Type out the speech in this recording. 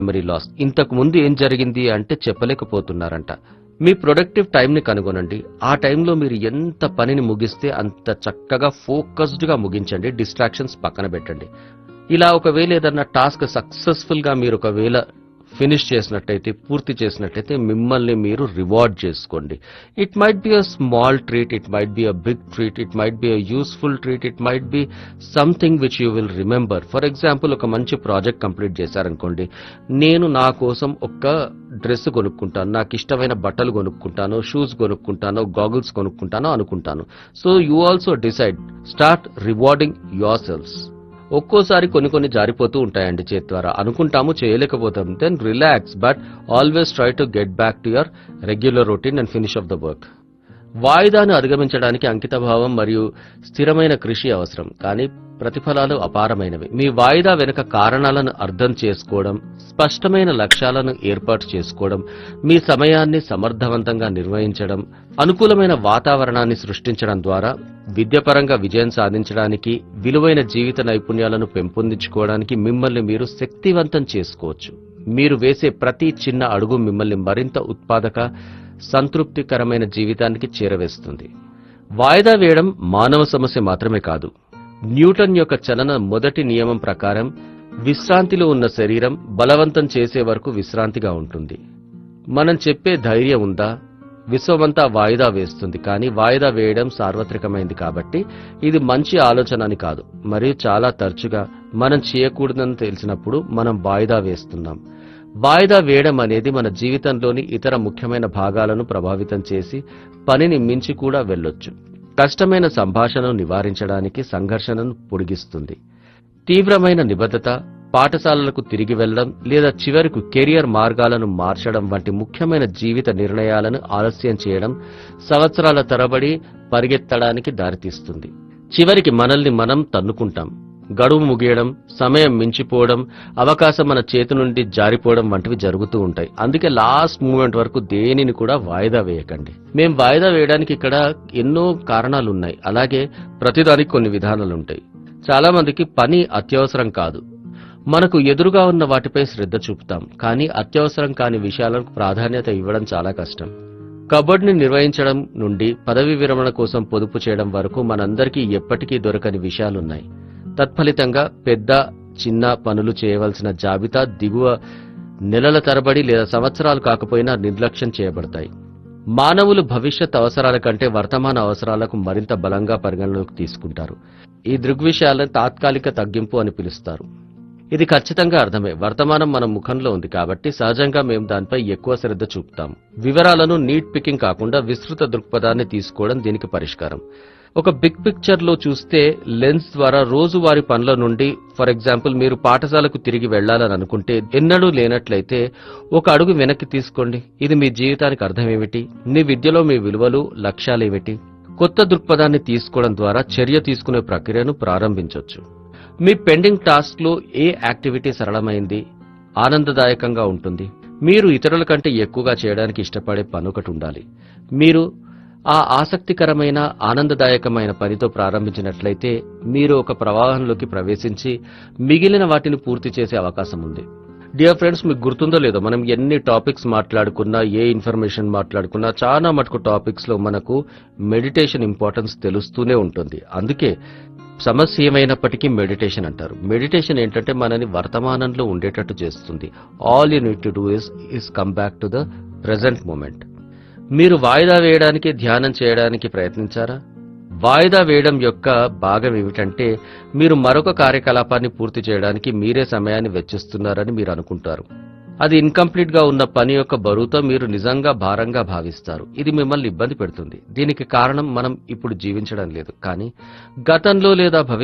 Memory loss. ఇంతకు ముందు ఏం జరిగింది అంటే చెప్పలేకపోతున్నారంట. మీ ప్రొడక్టివ్ టైంని కనుగొనండి. ఆ టైంలో మీరు ఎంత పనిని ముగిస్తే అంత చక్కగా ఫోకస్డ్‌గా ముగించండి. డిస్ట్రాక్షన్స్ పక్కన పెట్టండి. ఇలా ఒకవేళ ఏదన్నా టాస్క్ సక్సెస్‌ఫుల్ గా మీరు ఒకవేళ ఫినిష్ చేసినట్టయితే, పూర్తి చేసినట్టయితే మిమ్మల్ని మీరు రివార్డ్ చేసుకోండి. It might be a small treat, it might be a big treat, it might be a useful treat, it might be something which you will remember. For example ఒక మంచి ప్రాజెక్ట్ కంప్లీట్ చేశారనుకోండి, నేను నా కోసం ఒక dress కొనుక్కుంటాను, నాకు ఇష్టమైన బట్టలు కొనుక్కుంటాను, షూస్ కొనుక్కుంటాను, గాగుల్స్ కొనుక్కుంటాను అనుకుంటాను. So you also decide, start rewarding your shelves. ఒక్కోసారి కొన్ని జారిపోతూ ఉంటాయండి చేతి ద్వారా, అనుకుంటాము చేయలేకపోతాం. Then relax, but always try to get back to your regular routine and finish off the work. వాయిదాను అధిగమించడానికి అంకితభావం మరియు స్థిరమైన కృషి అవసరం, కానీ ప్రతిఫలాలు అపారమైనవి. మీ వాయిదా వెనుక కారణాలను అర్థం చేసుకోవడం, స్పష్టమైన లక్ష్యాలను ఏర్పాటు చేసుకోవడం, మీ సమయాన్ని సమర్థవంతంగా నిర్వహించడం, అనుకూలమైన వాతావరణాన్ని సృష్టించడం ద్వారా విద్యాపరంగా విజయం సాధించడానికి, విలువైన జీవిత నైపుణ్యాలను పెంపొందించుకోవడానికి మిమ్మల్ని మీరు శక్తివంతం చేసుకోవచ్చు. మీరు వేసే ప్రతి చిన్న అడుగు మిమ్మల్ని మరింత ఉత్పాదక, సంతృప్తికరమైన జీవితానికి చేరవేస్తుంది. వాయిదా వేయడం మానవ సమస్య మాత్రమే కాదు. న్యూటన్ యొక్క చలన మొదటి నియమం ప్రకారం విశ్రాంతిలో ఉన్న శరీరం బలవంతం చేసే వరకు విశ్రాంతిగా ఉంటుంది. మనం చెప్పే ధైర్యం ఉందా? విశ్వమంతా వాయిదా వేస్తుంది, కానీ వాయిదా వేయడం సార్వత్రికమైంది కాబట్టి ఇది మంచి ఆలోచన అని కాదు. మరియు చాలా తరచుగా మనం చేయకూడదని తెలిసినప్పుడు మనం వాయిదా వేస్తున్నాం. వాయిదా వేయడం అనేది మన జీవితంలోని ఇతర ముఖ్యమైన భాగాలను ప్రభావితం చేసి పనిని మించి కూడా వెళ్ళొచ్చు. కష్టమైన సంభాషణను నివారించడానికి సంఘర్షణను పొడిగిస్తుంది. తీవ్రమైన నిబద్ధత, పాఠశాలలకు తిరిగి వెళ్లడం లేదా చివరకు కెరియర్ మార్గాలను మార్చడం వంటి ముఖ్యమైన జీవిత నిర్ణయాలను ఆలస్యం చేయడం సంవత్సరాల తరబడి పరిగెత్తడానికి దారితీస్తుంది. చివరికి మనల్ని మనం తన్నుకుంటాం. గడువు ముగియడం, సమయం మించిపోవడం, అవకాశం మన చేతి నుండి జారిపోవడం వంటివి జరుగుతూ ఉంటాయి. అందుకే లాస్ట్ మూమెంట్ వరకు దేనిని కూడా వాయిదా వేయకండి. మేం వాయిదా వేయడానికి ఇక్కడ ఎన్నో కారణాలున్నాయి. అలాగే ప్రతిదానికి కొన్ని విధానాలుంటాయి. చాలా మందికి పని అత్యవసరం కాదు, మనకు ఎదురుగా ఉన్న వాటిపై శ్రద్ధ చూపుతాం. కానీ అత్యవసరం కాని విషయాలకు ప్రాధాన్యత ఇవ్వడం చాలా కష్టం. కబడ్ని నిర్వహించడం నుండి పదవీ విరమణ కోసం పొదుపు చేయడం వరకు మనందరికీ ఎప్పటికీ దొరకని విషయాలున్నాయి. తత్ఫలితంగా పెద్ద చిన్న పనులు చేయవలసిన జాబితా దిగువ నెలల తరబడి లేదా సంవత్సరాలు కాకపోయినా నిర్లక్ష్యం చేయబడతాయి. మానవులు భవిష్యత్ అవసరాల కంటే వర్తమాన అవసరాలకు మరింత బలంగా పరిగణలోకి తీసుకుంటారు. ఈ దృగ్విషయాలను తాత్కాలిక తగ్గింపు అని పిలుస్తారు. ఇది ఖచ్చితంగా అర్థమే. వర్తమానం మన ముఖంలో ఉంది కాబట్టి సహజంగా మేము దానిపై ఎక్కువ శ్రద్ధ చూపుతాం. వివరాలను నీట్ పికింగ్ కాకుండా విస్తృత దృక్పథాన్ని తీసుకోవడం దీనికి పరిష్కారం. ఒక బిగ్ పిక్చర్ లో చూస్తే లెన్స్ ద్వారా రోజువారీ పనుల నుండి, ఫర్ ఎగ్జాంపుల్ మీరు పాఠశాలకు తిరిగి వెళ్లాలని అనుకుంటే ఎన్నడూ లేనట్లయితే ఒక అడుగు వెనక్కి తీసుకోండి. ఇది మీ జీవితానికి అర్థమేమిటి? మీ విద్యలో మీ విలువలు, లక్ష్యాలేమిటి? కొత్త దృక్పథాన్ని తీసుకోవడం ద్వారా చర్య తీసుకునే ప్రక్రియను ప్రారంభించొచ్చు. మీ పెండింగ్ టాస్క్ లో ఏ యాక్టివిటీ సరళమైంది, ఆనందదాయకంగా ఉంటుంది? మీరు ఇతరుల కంటే ఎక్కువగా చేయడానికి ఇష్టపడే పని ఒకటి ఉండాలి. మీరు ఆ ఆసక్తికరమైన, ఆనందదాయకమైన పనితో ప్రారంభించినట్లయితే మీరు ఒక ప్రవాహంలోకి ప్రవేశించి మిగిలిన వాటిని పూర్తి చేసే అవకాశం ఉంది. డియర్ ఫ్రెండ్స్, మీకు గుర్తుందో లేదో, మనం ఎన్ని టాపిక్స్ మాట్లాడుకున్నా, ఏ ఇన్ఫర్మేషన్ మాట్లాడుకున్నా చాలా మటుకు టాపిక్స్ లో మనకు మెడిటేషన్ ఇంపార్టెన్స్ తెలుస్తూనే ఉంటుంది. అందుకే సమస్య ఏమైనప్పటికీ మెడిటేషన్ అంటారు. మెడిటేషన్ ఏంటంటే మనని వర్తమానంలో ఉండేటట్టు చేస్తుంది. All you need to do is come back to the present moment. మీరు వాయిదా వేయడానికి, ధ్యానం చేయడానికి ప్రయత్నించారా? వాయిదా వేయడం యొక్క భాగం ఏమిటంటే మీరు మరొక కార్యకలాపాన్ని పూర్తి చేయడానికి మీరే సమయాన్ని వెచ్చిస్తున్నారని మీరు అనుకుంటారు. అది ఇన్కంప్లీట్ గా ఉన్న పని యొక్క బరువుతో మీరు నిజంగా భారంగా భావిస్తారు. ఇది మిమ్మల్ని ఇబ్బంది పెడుతుంది. దీనికి కారణం మనం ఇప్పుడు జీవించడం లేదు, కానీ గతంలో లేదా